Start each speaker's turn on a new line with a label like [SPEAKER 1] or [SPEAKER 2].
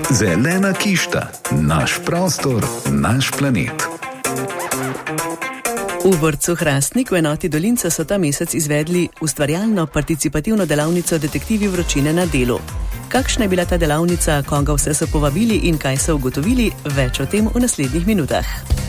[SPEAKER 1] Zelena kišta, naš prostor, naš planet.
[SPEAKER 2] V vrtcu Hrastnik v enoti Dolinca so ta mesec izvedli ustvarjalno participativno delavnico Detektivi vročine na delu. Kakšna je bila ta delavnica, koga vse so povabili in kaj so ugotovili, več o tem v naslednjih minutah.